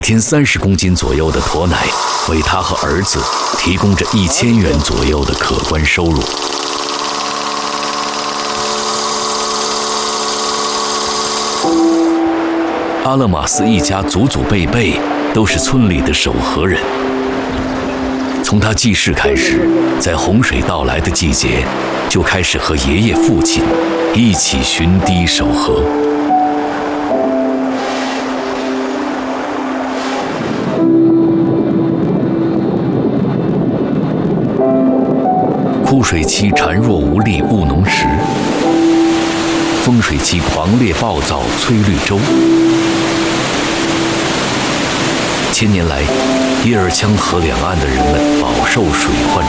天30公斤左右的驼奶，为他和儿子提供着1000元左右的可观收入。阿勒马斯一家祖祖辈辈都是村里的守河人。从他记事开始，在洪水到来的季节，就开始和爷爷、父亲一起巡堤守河。枯水期孱弱无力，务农时；丰水期狂烈暴躁，催绿洲。1000年来，叶尔羌河两岸的人们饱受水患